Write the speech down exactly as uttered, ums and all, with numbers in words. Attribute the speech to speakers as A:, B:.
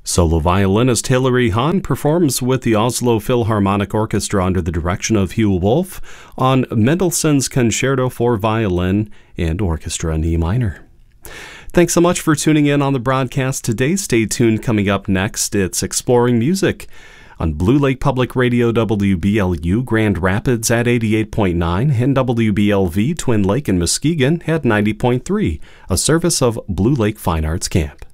A: Solo violinist Hilary Hahn performs with the Oslo Philharmonic Orchestra under the direction of Hugh Wolf on Mendelssohn's Concerto for Violin and Orchestra in E minor. Thanks so much for tuning in on the broadcast today. Stay tuned. Coming up next, it's Exploring Music on Blue Lake Public Radio, W B L U Grand Rapids at eighty-eight point nine, and W B L V Twin Lake and Muskegon at ninety point three, a service of Blue Lake Fine Arts Camp.